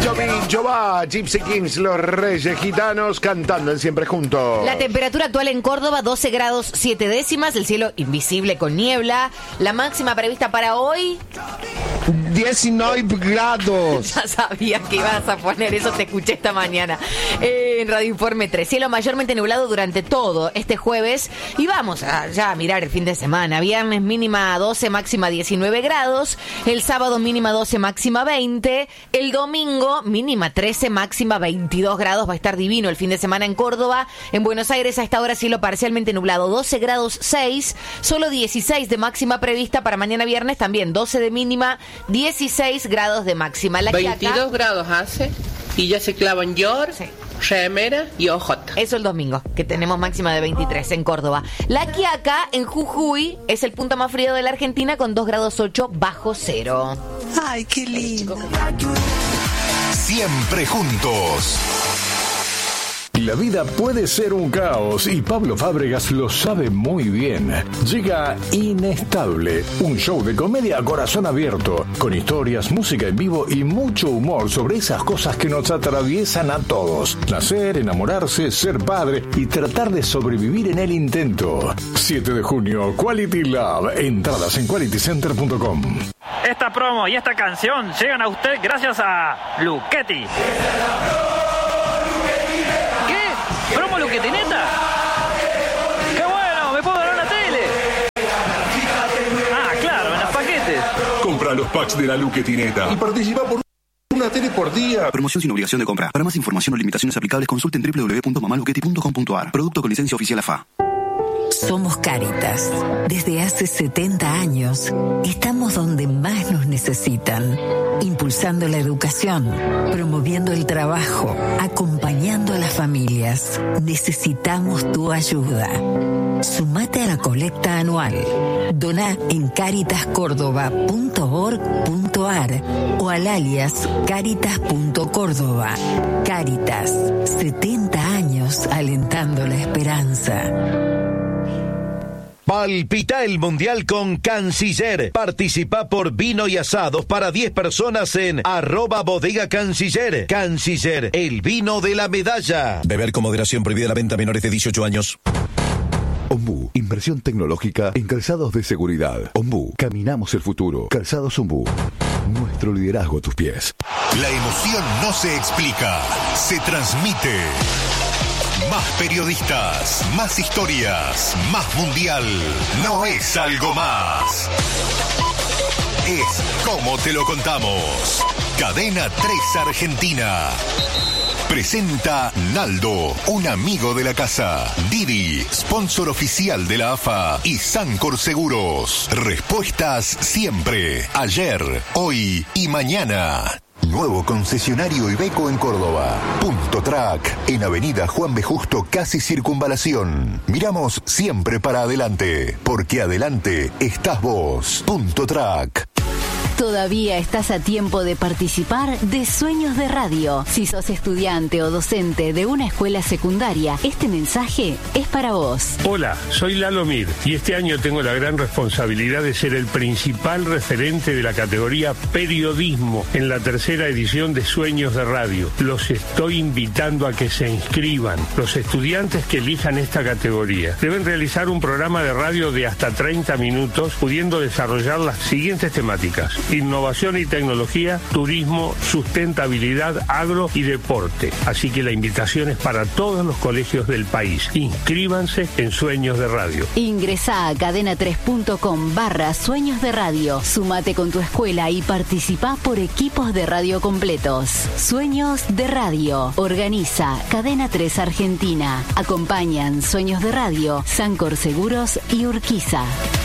Bicho va, Gypsy Kings, los Reyes Gitanos, cantando en Siempre Juntos. La temperatura actual en Córdoba, 12 grados 7 décimas, el cielo invisible con niebla. La máxima prevista para hoy... 19 grados. Ya sabía que ibas a poner eso, te escuché esta mañana en Radio Informe 3. Cielo mayormente nublado durante todo este jueves. Y vamos a ya mirar el fin de semana. Viernes mínima 12, máxima 19 grados. El sábado mínima 12, máxima 20. El domingo mínima 13, máxima 22 grados. Va a estar divino el fin de semana en Córdoba. En Buenos Aires a esta hora cielo parcialmente nublado, 12 grados 6. Solo 16 de máxima prevista para mañana viernes. También 12 de mínima, 16 grados de máxima. La 22 Quiaca, grados hace y ya se clavan short, sí, remera y ojota. eso el domingo, que tenemos máxima de 23 en Córdoba. La Quiaca, en Jujuy, es el punto más frío de la Argentina con 2 grados 8 bajo cero. Ay, qué lindo. Siempre juntos. La vida puede ser un caos y Pablo Fábregas lo sabe muy bien. Llega Inestable, un show de comedia a corazón abierto, con historias, música en vivo y mucho humor sobre esas cosas que nos atraviesan a todos. Nacer, enamorarse, ser padre y tratar de sobrevivir en el intento. 7 de junio, Quality Love. Entradas en qualitycenter.com. Esta promo y esta canción llegan a usted gracias a Luchetti. ¿Promo Luchetti, neta? ¡Qué bueno! ¡Me puedo dar una tele! Ah, claro, en los paquetes. Compra los packs de la Luchetti neta y participa por una tele por día. Promoción sin obligación de compra. Para más información o limitaciones aplicables, consulten www.mamaluchetti.com.ar. Producto con licencia oficial AFA. Somos Cáritas. Desde hace 70 años estamos donde más nos necesitan, impulsando la educación, promoviendo el trabajo, acompañando a las familias. Necesitamos tu ayuda. Sumate a la colecta anual. Doná en caritascórdoba.org.ar o al alias caritas.córdoba. Cáritas, 70 años alentando la esperanza. Palpita el Mundial con Canciller. Participa por vino y asados para 10 personas en @bodega Canciller. Canciller, el vino de la medalla. Beber con moderación, prohibida la venta a menores de 18 años. Ombú, inversión tecnológica en calzados de seguridad. Ombú, caminamos el futuro. Calzados Ombú, nuestro liderazgo a tus pies. La emoción no se explica, se transmite. Más periodistas, más historias, más mundial. No es algo más. Es como te lo contamos. Cadena 3 Argentina. Presenta Naldo, un amigo de la casa. Didi, sponsor oficial de la AFA. Y Sancor Seguros. Respuestas siempre. Ayer, hoy y mañana. Nuevo concesionario Iveco en Córdoba. Punto Track, en Avenida Juan B. Justo, casi Circunvalación. Miramos siempre para adelante, porque adelante estás vos. Punto Track. Todavía estás a tiempo de participar de Sueños de Radio. Si sos estudiante o docente de una escuela secundaria, este mensaje es para vos. Hola, soy Lalo Mir y este año tengo la gran responsabilidad de ser el principal referente de la categoría Periodismo en la 3ª edición de Sueños de Radio. Los estoy invitando a que se inscriban. Los estudiantes que elijan esta categoría deben realizar un programa de radio de hasta 30 minutos, pudiendo desarrollar las siguientes temáticas: innovación y tecnología, turismo, sustentabilidad, agro y deporte. Así que la invitación es para todos los colegios del país. Inscríbanse en Sueños de Radio. Ingresá a cadena3.com/Sueños de Radio. Sumate con tu escuela y participá por equipos de radio completos. Sueños de Radio. Organiza Cadena 3 Argentina. Acompañan Sueños de Radio, Sancor Seguros y Urquiza.